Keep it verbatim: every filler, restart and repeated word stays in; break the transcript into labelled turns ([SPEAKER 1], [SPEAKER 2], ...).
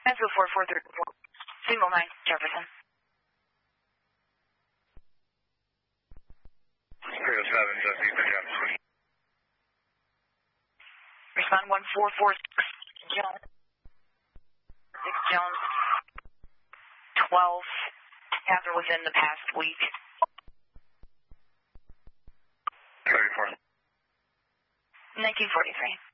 [SPEAKER 1] Echo four four three four. Single nine, Jefferson.
[SPEAKER 2] three oh seven, just east of Jefferson.
[SPEAKER 1] Respond one four four six, Jones. six Jones. twelve. After within the past week.
[SPEAKER 2] thirty-four.
[SPEAKER 1] nineteen forty-three.